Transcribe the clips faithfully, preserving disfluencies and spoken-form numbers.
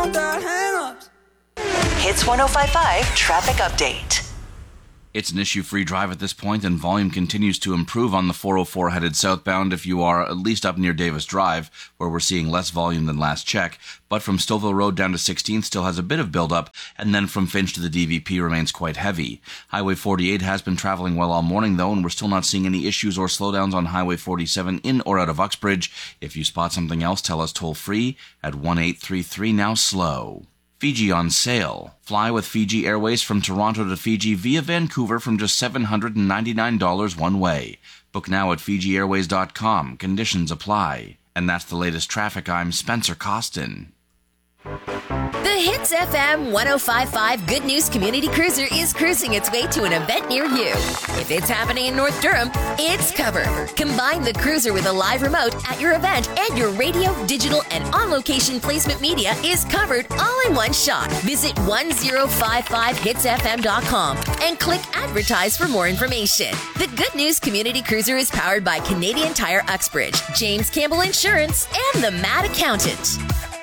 got the hang-ups. Hits one oh five point five traffic update. It's an issue-free drive at this point, and volume continues to improve on the four oh four headed southbound if you are at least up near Davis Drive, where we're seeing less volume than last check. But from Stouffville Road down to sixteenth still has a bit of build-up, and then from Finch to the D V P remains quite heavy. Highway forty-eight has been traveling well all morning, though, and we're still not seeing any issues or slowdowns on Highway forty-seven in or out of Uxbridge. If you spot something else, tell us toll-free at one eight three three now slow. Fiji on sale. Fly with Fiji Airways from Toronto to Fiji via Vancouver from just seven hundred ninety-nine dollars one way. Book now at Fiji Airways dot com. Conditions apply. And that's the latest traffic. I'm Spencer Costin. The Hits F M one oh five point five Good News Community Cruiser is cruising its way to an event near you. If it's happening in North Durham, it's covered. Combine the cruiser with a live remote at your event, and your radio, digital, and on-location placement media is covered all in one shot. Visit one oh five five hits f m dot com and click Advertise for more information. The Good News Community Cruiser is powered by Canadian Tire Uxbridge, James Campbell Insurance, and the Mad Accountant.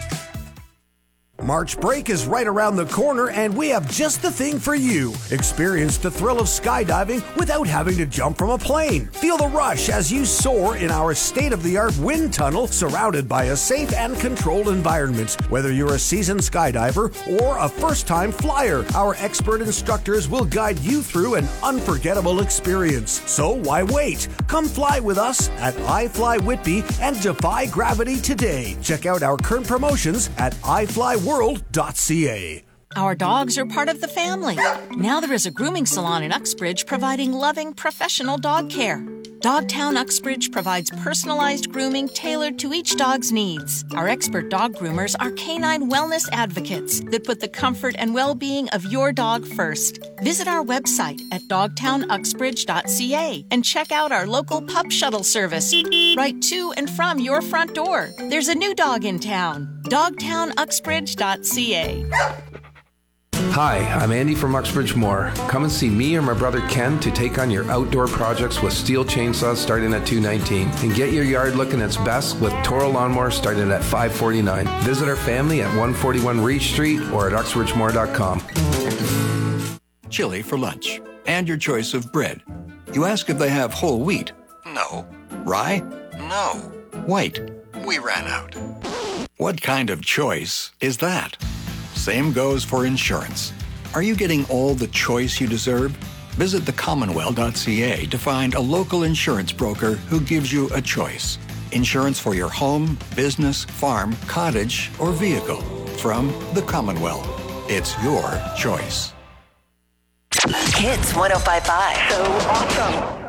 March break is right around the corner, and we have just the thing for you. Experience the thrill of skydiving without having to jump from a plane. Feel the rush as you soar in our state-of-the-art wind tunnel, surrounded by a safe and controlled environment. Whether you're a seasoned skydiver or a first-time flyer, our expert instructors will guide you through an unforgettable experience. So why wait? Come fly with us at iFly Whitby and defy gravity today. Check out our current promotions at i fly world dot c a. Our dogs are part of the family. Now there is a grooming salon in Uxbridge providing loving, professional dog care. Dogtown Uxbridge provides personalized grooming tailored to each dog's needs. Our expert dog groomers are canine wellness advocates that put the comfort and well-being of your dog first. Visit our website at dogtown uxbridge dot c a and check out our local pup shuttle service right to and from your front door. There's a new dog in town. dogtown uxbridge dot c a. Hi, I'm Andy from Uxbridge Moore. Come and see me or my brother Ken to take on your outdoor projects with steel chainsaws starting at two nineteen, and get your yard looking its best with Toro lawnmower starting at five forty-nine. Visit our family at one forty-one Reach Street or at uxbridge moore dot com. Chili for lunch, and your choice of bread. You ask if they have whole wheat. No. Rye? No. White? We ran out. What kind of choice is that? Same goes for insurance. Are you getting all the choice you deserve? Visit the commonweal dot c a to find a local insurance broker who gives you a choice. Insurance for your home, business, farm, cottage, or vehicle. From the Commonwealth. It's your choice. Hits one oh five point five. So awesome.